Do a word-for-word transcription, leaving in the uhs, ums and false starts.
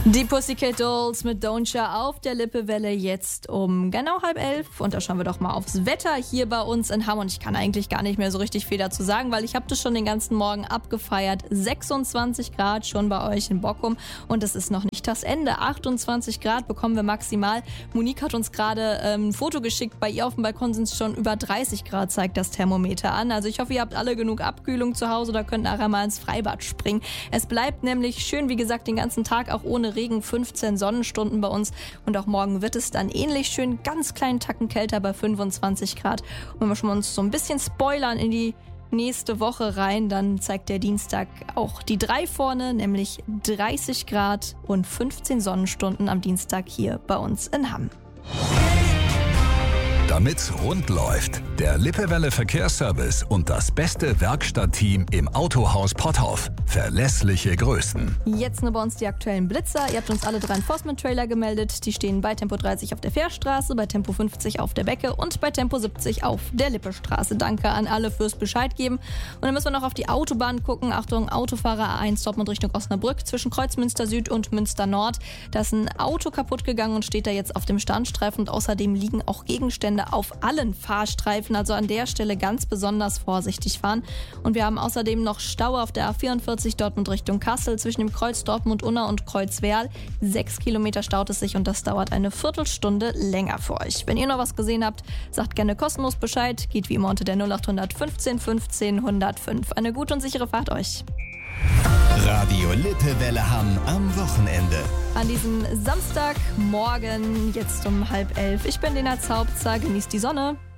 Die Pussycat Dolls mit Don't Ya auf der Lippewelle jetzt um genau halb elf. Und da schauen wir doch mal aufs Wetter hier bei uns in Hamm. Und ich kann eigentlich gar nicht mehr so richtig viel dazu sagen, weil ich habe das schon den ganzen Morgen abgefeiert. sechsundzwanzig Grad schon bei euch in Bockum. Und es ist noch nicht das Ende. achtundzwanzig Grad bekommen wir maximal. Monique hat uns gerade ähm, ein Foto geschickt. Bei ihr auf dem Balkon sind es schon über dreißig Grad, zeigt das Thermometer an. Also ich hoffe, ihr habt alle genug Abkühlung zu Hause oder könnt nachher mal ins Freibad springen. Es bleibt nämlich schön, wie gesagt, den ganzen Tag auch ohne Regen, fünfzehn Sonnenstunden bei uns und auch morgen wird es dann ähnlich schön, ganz kleinen Tacken kälter bei fünfundzwanzig Grad. Und wenn wir schon mal uns so ein bisschen spoilern in die nächste Woche rein, dann zeigt der Dienstag auch die drei vorne, nämlich dreißig Grad und fünfzehn Sonnenstunden am Dienstag hier bei uns in Hamm. Damit's rund läuft, der Lippewelle Verkehrsservice und das beste Werkstattteam im Autohaus Potthoff. Verlässliche Größen. Jetzt nur bei uns die aktuellen Blitzer. Ihr habt uns alle drei Enforcement-Trailer gemeldet. Die stehen bei Tempo dreißig auf der Fährstraße, bei Tempo fünfzig auf der Becke und bei Tempo siebzig auf der Lippestraße. Danke an alle fürs Bescheid geben. Und dann müssen wir noch auf die Autobahn gucken. Achtung, Autofahrer A eins Dortmund Richtung Osnabrück zwischen Kreuzmünster Süd und Münster Nord. Da ist ein Auto kaputt gegangen und steht da jetzt auf dem Standstreifen. Und außerdem liegen auch Gegenstände auf allen Fahrstreifen, also an der Stelle ganz besonders vorsichtig fahren. Und wir haben außerdem noch Stau auf der A vierundvierzig Dortmund Richtung Kassel zwischen dem Kreuz Dortmund-Unna und Kreuz Werl. Sechs Kilometer staut es sich und das dauert eine Viertelstunde länger für euch. Wenn ihr noch was gesehen habt, sagt gerne kostenlos Bescheid. Geht wie immer unter der null acht hundert fünfzehn fünfzehn hundertfünf. Eine gute und sichere Fahrt euch. Radio Lippewelle Hamm am Wochenende. An diesem Samstagmorgen, jetzt um halb elf. Ich bin Lena Zaubzer, genießt die Sonne.